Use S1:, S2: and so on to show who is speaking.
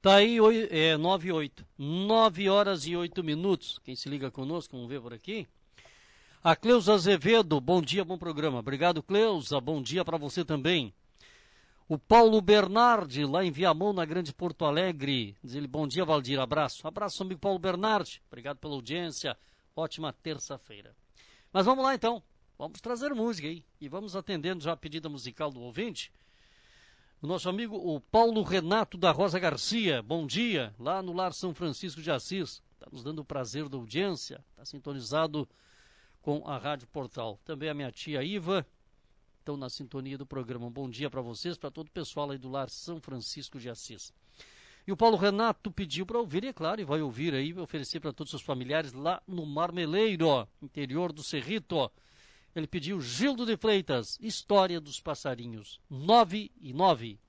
S1: Tá aí, 9 e 8. 9 horas e 8 minutos. Quem se liga conosco, vamos ver por aqui. A Cleusa Azevedo, bom dia, bom programa. Obrigado, Cleusa, bom dia para você também. O Paulo Bernardi, lá em Viamão, na Grande Porto Alegre. Diz ele, bom dia, Valdir, abraço. Abraço, amigo Paulo Bernardi. Obrigado pela audiência. Ótima terça-feira. Mas vamos lá, então. Vamos trazer música aí. E vamos atendendo já a pedida musical do ouvinte. O nosso amigo, o Paulo Renato da Rosa Garcia. Bom dia, lá no Lar São Francisco de Assis. Está nos dando o prazer da audiência. Está sintonizado com a Rádio Portal. Também a minha tia Iva. Estão na sintonia do programa. Um bom dia para vocês, para todo o pessoal aí do Lar São Francisco de Assis. E o Paulo Renato pediu para ouvir, e é claro, e vai ouvir aí, vai oferecer para todos os seus familiares lá no Marmeleiro, interior do Cerrito. Ele pediu Gildo de Freitas, História dos Passarinhos, 9 e 9.